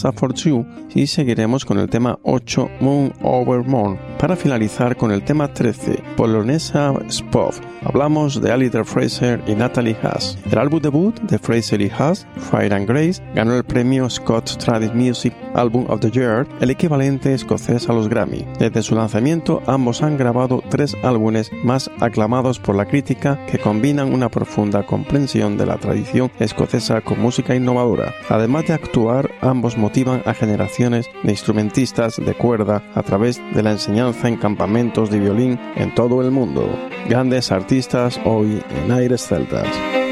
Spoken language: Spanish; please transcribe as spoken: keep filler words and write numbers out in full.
Safford Two y seguiremos con el tema ocho, Moon Over Moon, para finalizar con el tema trece, Polonesa Spov. Hablamos de Alistair Fraser y Natalie Haas. El álbum debut de Fraser y Haas, Fire and Grace, ganó el premio Scott Tradition Music Album of the Year, el equivalente escocés a los Grammy. Desde su lanzamiento, ambos han grabado tres álbumes más aclamados por la crítica que combinan una profunda comprensión de la tradición escocesa con música innovadora. Además de actuar, ambos motivan a generaciones de instrumentistas de cuerda a través de la enseñanza en campamentos de violín en todo el mundo. Grandes artistas hoy en Aires Celtas.